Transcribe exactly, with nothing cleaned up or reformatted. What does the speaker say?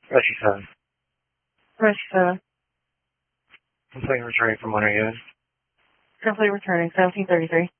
Rescue seven. Rescue seven. Complaint returning from when are you in? Complaint returning, seventeen thirty-three.